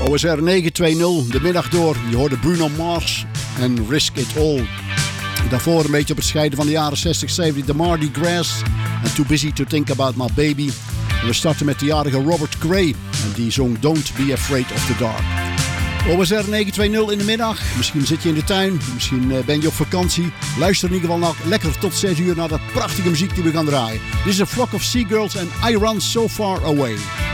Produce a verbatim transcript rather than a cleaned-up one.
O S R negen twee nul, de middag door. Je hoorde Bruno Mars en Risk It All. Daarvoor een beetje op het scheiden van de jaren zestig, zeventig. The Mardi Gras en Too Busy to Think About My Baby. En we starten met de jarige Robert Gray. En die zong Don't Be Afraid of the Dark. O S R negen twee nul in de middag. Misschien zit je in de tuin. Misschien ben je op vakantie. Luister in ieder geval nog lekker tot zes uur naar dat prachtige muziek die we gaan draaien. Dit is A Flock of Seagulls en I Run So Far Away.